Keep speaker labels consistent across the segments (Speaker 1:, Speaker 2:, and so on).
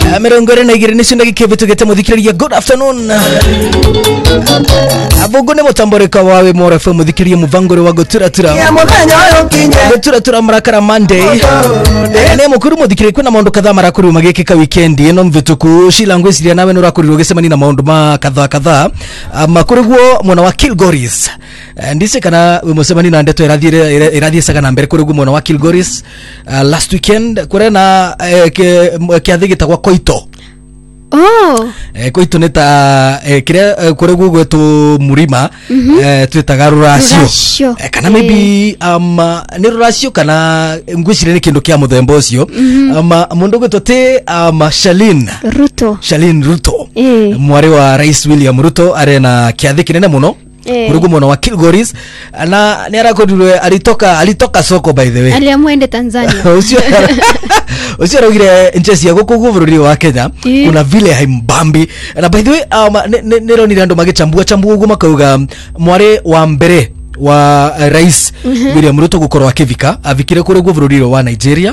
Speaker 1: Merongore na igiri nishinda gikebetu gete muthikiriria good afternoon. Abogone mutamboreka wawe more FM muthikiriria muvangore wa goturatura. Goturatura marakara Monday. Ne mukuru muthikiriria kuna maundu kadhaa marakuru magekeka weekend eno mvituku shilangwe siria nawe nurakurirwo gesemani na maundu ma kadhaa makuru guo mwana wa Kilgoris. Ndise kana musemani na ndeto irathie saka na mbere kuri guo mwana wa Kilgoris last weekend kure na kiathigita kwa Koito. Koito neta kire kure guo gwetu murima twitaga rurasio kana maybe ni rurasio kana ngwicire ni kindu kia muthemba ucio mundu gwetu te Shalin Ruto mwari wa Rais William Ruto arena kiathi kinene muno kurugu mwana wa Kilgoris na ni arakodirwe alitoka soko by the way
Speaker 2: aliamwende Tanzania
Speaker 1: usio rogire nchesi ya guku bururi wa Kenya kuna vile haimbambi na by the way nero ni rando magechambua ugu makauga mware wa mbere wa Rais William Ruto gukorwa akivika avikire kurugu bururi wa Nigeria.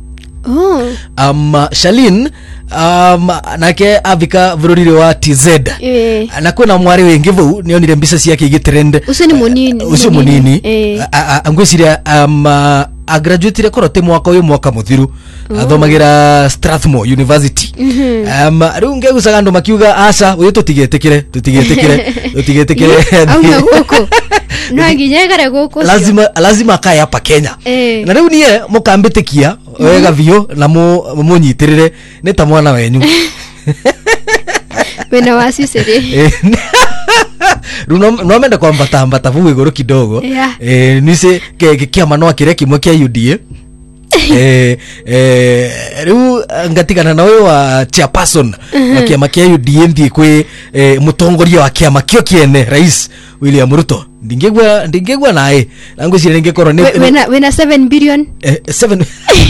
Speaker 1: Shalin nake avika bururi wa TZ na kuna mwari wengi vu nionire mbisa ciake igitrend ucio munini angwiciria a graduate rekorote mwaka uyu mwaka muthiru athomagira Strathmore University riu ngegucaga andu makiuga aca uyu tutigetekire
Speaker 2: au guko no ngijegare guko
Speaker 1: lazima kaya hapa Kenya na riu nie mukambitikia wega vio na munyitirire neta mwana wenyu
Speaker 2: wena wasisere
Speaker 1: no menda kwa mbata vuwe goro kidogo nise kia manoa kire kimwe kia UDA riu ngatigana na wewe wa chairperson wa kiama kia UDA ndi kwe mutongoria wa kiama kio kiene Rais William Ruto ndingegwa nae ngwicire ningekoro ni
Speaker 2: wena 7 billion
Speaker 1: 7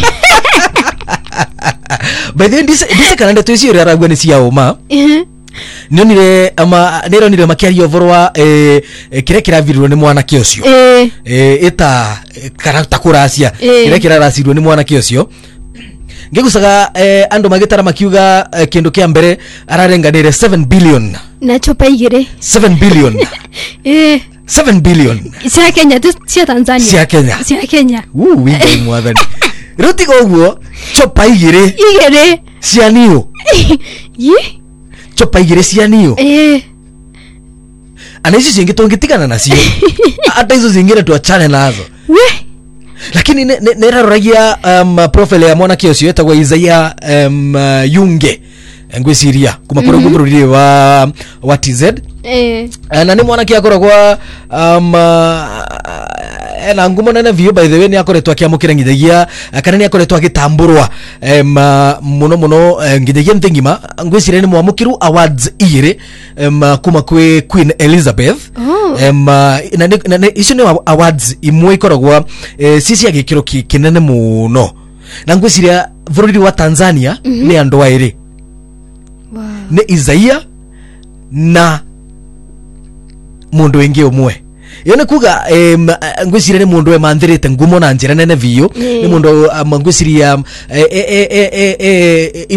Speaker 1: by the way this kananda twisi raragwa ni cia uma nionire nero makiario vorwa kire kiravirwo ni mwana kiocio eta karata kuracia kire kiraracirwo ni mwana kiocio ngegucaga andu magitara makiuga kindu kia mbere ararenganire 7 billion
Speaker 2: na chopa igire
Speaker 1: 7 billion 7 billion
Speaker 2: cia Kenya cia Tanzania cia Kenya
Speaker 1: wingi mwathani rutigo uguo chopa igire cianio chopa igire cianio ana hizo zingi tungitigana nacio hata hizo zingine tuachane nazo lakini neraroragia profile ya mwana kiocio etagwa Isaiah Yunge ngwiciria kuma kuri bururi wa TZ na ni mwana kiakoragwa na ngumo nene view by the way ni akoretwa akiamukira ngithagia kana ni akoretwa agitamburwa muno ngithagia ntingima ngwicire ni mwamukiru awards igire kuma kwe Queen Elizabeth na icio ni awards imwe ikoragwa sisi agikiro kinene muno na ngwiciria bururi wa Tanzania ni andu airi ni Isaiah na mundu wengi umwe yone kuga ngwicire ni mundu emanthirite ngumo na njira nene vio ni mundu ngwiciria